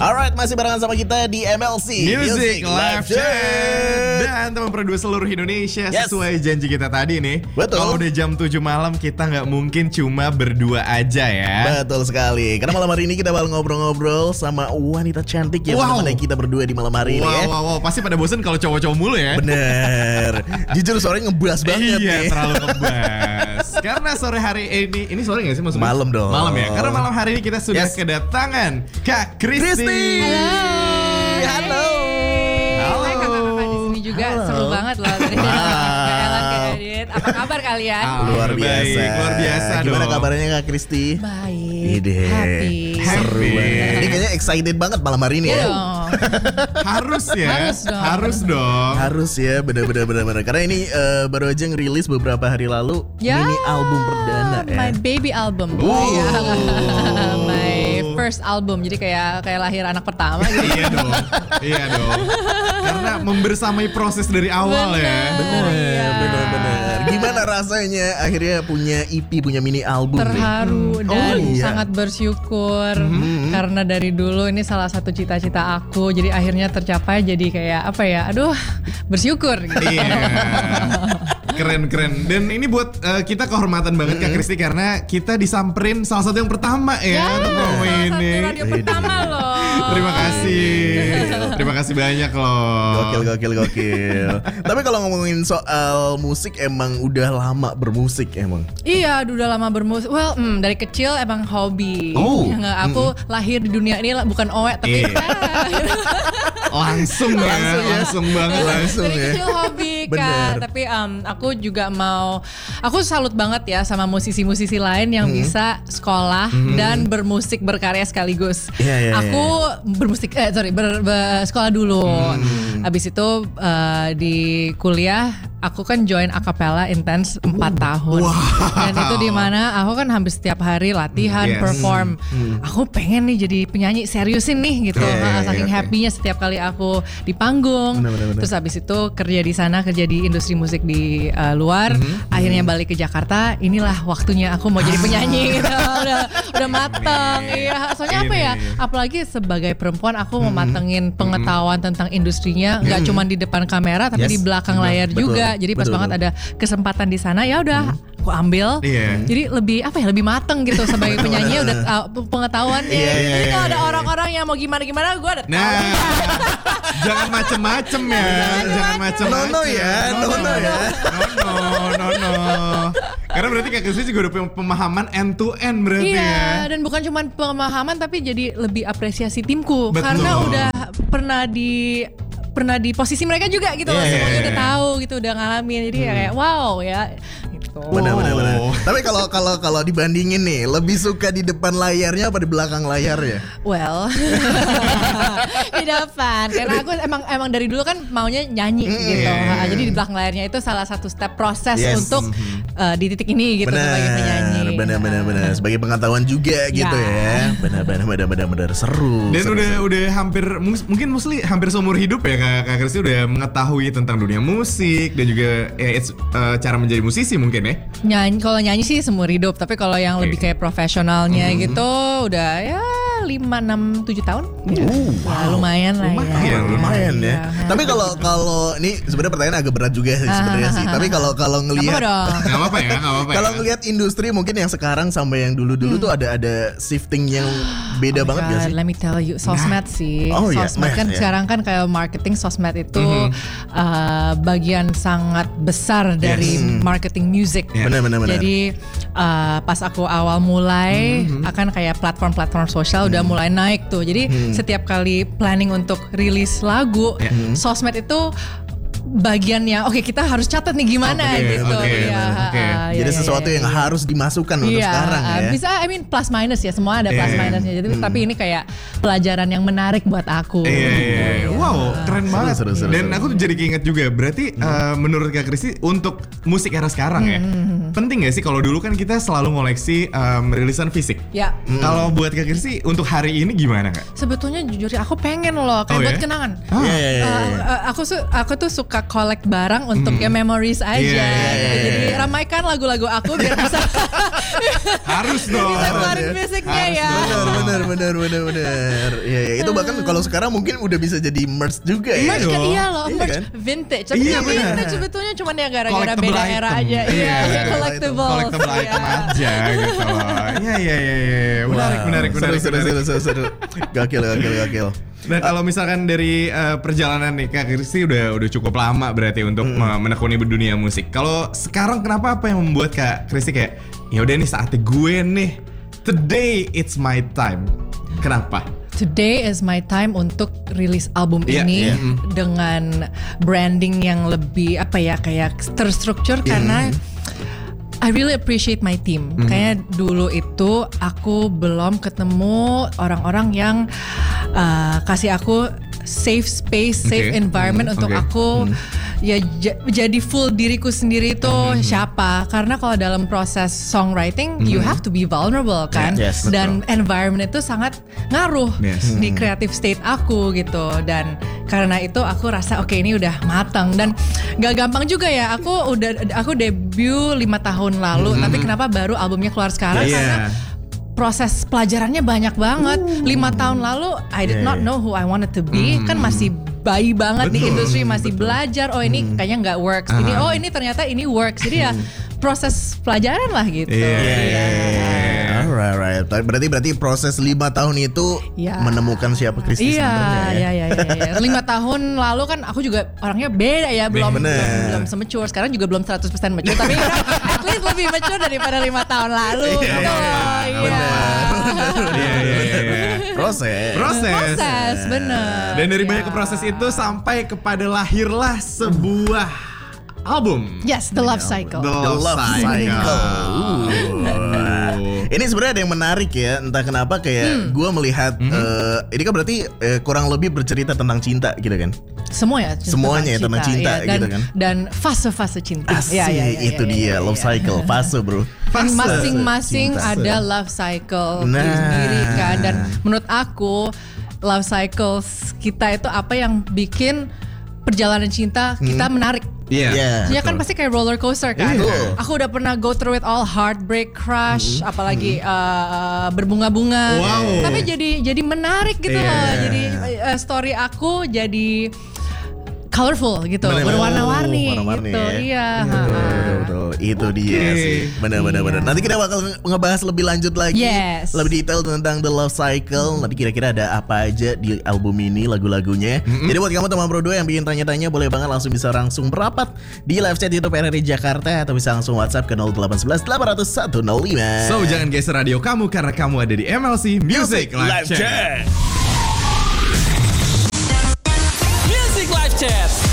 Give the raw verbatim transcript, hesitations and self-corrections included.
Alright, masih barengan sama kita di M L C Music, Music Live Chat. Dan teman berdua seluruh Indonesia, yes. Sesuai janji kita tadi nih. Betul. Kalau udah jam tujuh malam kita gak mungkin cuma berdua aja ya. Betul sekali. Karena malam hari ini kita bakal ngobrol-ngobrol sama wanita cantik yang wow. menemani kita berdua di malam hari wow, ini ya. Wow, wow, pasti pada bosen kalau cowok-cowok mulu ya. Bener. Jujur suaranya ngebas banget iya, nih. terlalu ngebas. Karena sore hari ini, ini sore gak sih maksudnya? Malam dong. Malam ya. Karena malam hari ini kita sudah yes. kedatangan Kak Kristi. Halo. Halo. Halo. Hai kakak-kakak di sini juga. Halo. Seru banget loh tadi. Kak Ellen, Kak Edit. Apa kabar kalian? Ah, luar biasa. Baik, luar biasa dong. Gimana kabarnya Kak Kristi? Baik. Ide. Happy. Seru Happy. banget. Ini kayaknya excited banget malam hari ini ya. ya. Harus ya. Harus dong. Harus dong. Harus ya, bener-bener bener-bener. Karena ini uh, baru aja ngerilis beberapa hari lalu ya, mini album perdana ya. My baby album. Oh. Ya. My first album. Jadi kayak kayak lahir anak pertama gitu. Iya dong. Iya dong. Karena membersamai proses dari awal bener, ya. Bener, ya. bener-bener. Gimana rasanya akhirnya punya E P, punya mini album? Terharu nih? dan oh, iya. sangat bersyukur mm-hmm. karena dari dulu ini salah satu cita-cita aku, jadi akhirnya tercapai, jadi kayak apa ya, aduh bersyukur gitu. Iya. Keren-keren. Dan ini buat uh, kita kehormatan banget mm-hmm. Kak Kristi, karena kita disamperin salah satu yang pertama ya, ya untuk ngomong ini. Satu radio pertama loh. Terima kasih. Terima kasih banyak loh. Gokil, gokil, gokil. Tapi kalau ngomongin soal musik, emang udah lama bermusik emang? Iya, udah lama bermusik. Well, mm, dari kecil emang hobi. Oh. Ya, nggak, aku mm. lahir di dunia ini bukan oek tapi yeah. langsung ya, langsung, ya. langsung banget langsung dari ya. kecil hobi Kak. Tapi um, aku juga mau, aku salut banget ya sama musisi-musisi lain yang hmm. bisa sekolah hmm. dan bermusik berkarya sekaligus. Yeah, yeah, aku yeah. bermusik, eh sorry, ber, ber, sekolah dulu. Hmm. Abis itu uh, di kuliah aku kan join acapella intens empat tahun. Wow. Dan itu di mana aku kan hampir setiap hari latihan, yes. perform. Hmm. Aku pengen nih jadi penyanyi seriusin nih gitu. Yeah, yeah, saking yeah, happy-nya okay. setiap kali aku di panggung. Bener, bener, bener. Terus habis itu kerja di sana, kerja di industri musik di uh, luar. Mm-hmm. Akhirnya balik ke Jakarta. Inilah waktunya aku mau jadi penyanyi gitu. udah udah mateng. Iya, soalnya apa ya? Apalagi sebagai perempuan aku mm-hmm. mau matengin pengetahuan mm-hmm. tentang industrinya, nggak mm-hmm. cuma di depan kamera tapi yes. di belakang betul, layar betul. juga. Jadi pas betul, banget betul. ada kesempatan di sana, ya udah hmm. aku ambil. Yeah. Jadi lebih apa ya, lebih mateng gitu sebagai penyanyi udah uh, pengetahuannya. Yeah, yeah, Jadi yeah, kalau yeah. ada orang-orang yang mau gimana-gimana, gue ada tahu. Nah, jangan macem-macem ya, jangan macem-macem. No no ya, no no ya. No no no no. Karena berarti Kak Kristi juga udah punya pemahaman end to end berarti iya, ya. Iya, dan bukan cuma pemahaman tapi jadi lebih apresiasi timku. Betul. Karena udah pernah di pernah di posisi mereka juga gitu, yeah, semuanya udah tahu gitu, udah ngalamin, jadi hmm. ya kayak wow ya gitu. Benar benar benar. Tapi kalau kalau kalau dibandingin nih, lebih suka di depan layarnya apa di belakang layar ya? Well, di depan, karena aku emang emang dari dulu kan maunya nyanyi mm, gitu. Yeah. Jadi di belakang layarnya itu salah satu step proses yes. untuk mm-hmm. uh, di titik ini gitu, bener, sebagai penyanyi. Benar benar benar. Sebagai pengetahuan juga gitu ya. Benar benar benar benar benar seru. Dan seru, udah seru. udah hampir mungkin mostly hampir seumur hidup ya Kak, Kak Kristi udah mengetahui tentang dunia musik dan juga ya, it's, uh, cara menjadi musisi mungkin ya. Nyanyi, kalau nyanyi sih seumur hidup, tapi kalau yang okay. lebih kayak profesionalnya mm-hmm. gitu udah ya lima, enam, tujuh tahun. Uh, wow. Ya, lumayan lah lumayan, ya. Lumayan ya. ya. Tapi kalau kalau ini sebenarnya pertanyaan agak berat juga sih sebenarnya sih. Tapi kalau kalau ngelihat enggak apa-apa ya, enggak apa-apa. Kalau ngelihat industri mungkin yang sekarang sampai yang dulu-dulu hmm. tuh ada ada shifting yang beda oh banget gak sih? Let me tell you, sosmed nah. sih. Oh, sosmed yeah. kan yeah. sekarang kan kayak marketing, sosmed itu mm-hmm. uh, bagian sangat besar dari yes. marketing music. Yeah. Benar-benar. Jadi uh, pas aku awal mulai mm-hmm. akan kayak platform-platform sosial mm-hmm. udah mulai naik tuh. Jadi mm-hmm. setiap kali planning untuk rilis lagu, mm-hmm. sosmed itu bagiannya oke okay, kita harus catat nih gimana okay, gitu okay, ya. Okay. Uh, Jadi ya, sesuatu ya, yang ya. harus dimasukkan untuk ya, sekarang ya. Bisa I mean plus minus ya, semua ada yeah. plus minusnya. Jadi hmm. tapi ini kayak pelajaran yang menarik buat aku. Iya, yeah, yeah, yeah. Wow, keren seru, banget. Seru, seru, Dan seru. aku tuh jadi keinget juga. Berarti hmm. uh, menurut Kak Kristi untuk musik era sekarang ya, hmm. penting gak sih kalau dulu kan kita selalu ngoleksi um, rilisan fisik. Ya. Hmm. Kalau buat Kak Kristi untuk hari ini gimana Kak? Sebetulnya jujur aku pengen loh kayak oh, buat ya? kenangan. Ah. Yeah, yeah, yeah, yeah. Uh, uh, aku su- aku tuh suka collect barang untuk hmm. ya memories aja. Yeah, yeah, yeah, gitu. Jadi yeah, ramaikan lagu-lagu aku biar bisa Harus dong. bisa keluarin musiknya ya. Benar, benar, benar, benar, benar. Ya, ya, itu bahkan kalau sekarang mungkin udah bisa jadi merch juga ya. Merch kan iya loh, Iya merch kan? vintage. Tapi Iya, ya benar. vintage sebetulnya cuma ya gara-gara Collectible beda item. era aja. Iya, Iya, iya, collectible. Collectible item Iya. aja gitu loh. Iya iya iya iya. Menarik Wow, menarik menarik. Seru, seru, menarik. seru, seru, seru. Gakil, gakil, gakil. Nah kalau misalkan dari uh, perjalanan nih Kak Kristi udah udah cukup lama berarti untuk Hmm. uh, menekuni dunia musik. Kalau sekarang kenapa apa yang membuat Kak Kristi kayak ya udah nih saatnya gue nih. Today it's my time. Kenapa? Today is my time untuk rilis album Iya, ini iya. dengan branding yang lebih apa ya kayak terstruktur karena I really appreciate my team. Mm-hmm. Kayaknya dulu itu aku belum ketemu orang-orang yang uh, kasih aku safe space, safe Okay. environment Mm, untuk okay. aku ya j- jadi full diriku sendiri itu Mm-hmm. siapa. Karena kalau dalam proses songwriting you have to be vulnerable kan. Yeah, yes, Dan environment itu sangat ngaruh Yes. di creative state aku gitu. Dan karena itu aku rasa oke ini udah matang dan gak gampang juga ya. Aku udah aku debut lima tahun lalu, tapi kenapa baru albumnya keluar sekarang? Yeah. Karena proses pelajarannya banyak banget. Lima tahun lalu I did Yeah, not yeah. know who I wanted to be. Kan masih bayi banget di Betul, industri, masih belajar. Oh ini kayaknya nggak works. Ini Ah. oh ini ternyata ini works. Jadi ya proses pelajaran lah gitu. Iya, iya, Iya. Yeah. Alright, right. Berarti berarti proses lima tahun itu Ya. menemukan siapa Kristi Iya, sebenarnya ya. iya, iya, iya, iya. Lima tahun lalu kan aku juga orangnya beda ya, belum Bener. belum, belum semature. Sekarang juga belum seratus persen mature, tapi udah at least lebih mature daripada lima tahun lalu. Iya, Gitu. iya, Iya. Iya iya iya. Proses. Proses. Proses, bener. Dan dari Iya. banyak proses itu sampai kepada lahirlah sebuah album. Yes, The Love Cycle. The The Love, Love Cycle. Cycle. Uh. Ini sebenarnya ada yang menarik ya, entah kenapa kayak Hmm. gue melihat eh, ini kan berarti eh, kurang lebih bercerita tentang cinta gitu kan? Semua ya, Semuanya ya, tentang cinta iya. dan, gitu kan. Dan fase-fase cinta. Asik, Iya, iya, iya, itu iya, dia iya, love iya. cycle, fase bro. Dan Fase masing-masing cinta. ada love cycle Nah. sendiri kan. Dan menurut aku love cycles kita itu apa yang bikin perjalanan cinta kita menarik. Iya. Iya. Ya kan pasti kayak roller coaster kan. Betul. Aku udah pernah go through it all, heartbreak, crush, apalagi uh, berbunga-bunga. Wow. Tapi jadi jadi menarik gitu Iya. loh. Jadi uh, story aku jadi colorful gitu, Bener, bener. berwarna-warni Warna-warni gitu. ya. Iya. Betul, ha-ha. betul, betul. Itu dia Oke. sih. Benar, benar, Iya. benar. Nanti kita bakal nge- ngebahas lebih lanjut lagi, Yes. lebih detail tentang The Love Cycle. Nanti kira-kira ada apa aja di album ini, lagu-lagunya. Jadi buat kamu teman Bro dua yang bikin tanya-tanya, boleh banget langsung bisa langsung merapat di live chat YouTube R R I Jakarta atau bisa langsung WhatsApp ke nol delapan satu satu delapan nol satu nol lima. So jangan geser radio kamu karena kamu ada di M L C Music Live Chat. Music Live Chat.